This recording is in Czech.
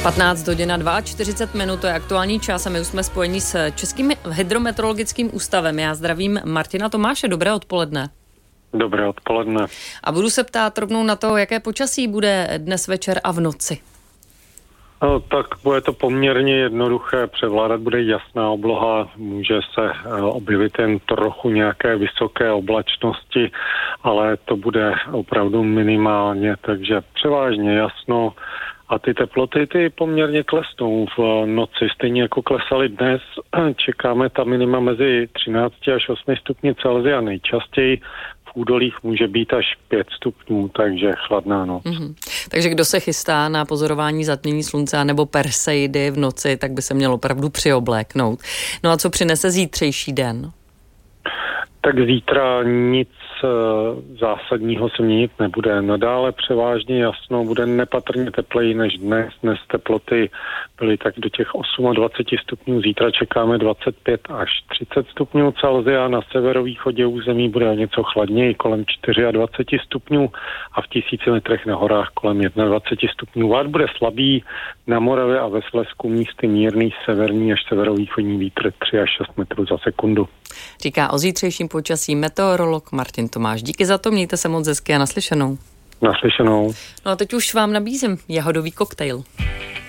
15 hodin a 42 minut, to je aktuální čas a my už jsme spojeni s Českým hydrometeorologickým ústavem. Já zdravím Martina Tomáše, dobré odpoledne. Dobré odpoledne. A budu se ptát rovnou na to, jaké počasí bude dnes večer a v noci. No, tak bude to poměrně jednoduché, převládat bude jasná obloha, může se objevit jen trochu nějaké vysoké oblačnosti, ale to bude opravdu minimálně, takže převážně jasno a ty teploty poměrně klesnou v noci, stejně jako klesaly dnes, čekáme ta minima mezi 13 až 8 stupni Celsia, nejčastěji v údolích může být až 5 stupňů, takže chladná noc. Takže kdo se chystá na pozorování zatmění slunce nebo Perseidy v noci, tak by se měl opravdu přiobléknout. No a co přinese zítřejší den? Tak zítra nic zásadního se měnit nebude. Nadále převážně jasno, bude nepatrně tepleji než dnes. Dnes teploty byly tak do těch 28 stupňů. Zítra čekáme 25 až 30 stupňů Celsia. Na severovýchodě území bude o něco chladněji, kolem 24 stupňů a v 1000 metrech na horách kolem 21 stupňů. Vád bude slabý, na Moravě a ve Slezsku místy mírný severní až severovýchodní vítr 3 až 6 metrů za sekundu. Říká o zítřejším počasí meteorolog Martin Tomáš. Díky za to, mějte se moc hezky a naslyšenou. Naslyšenou. No a teď už vám nabízím jahodový koktejl.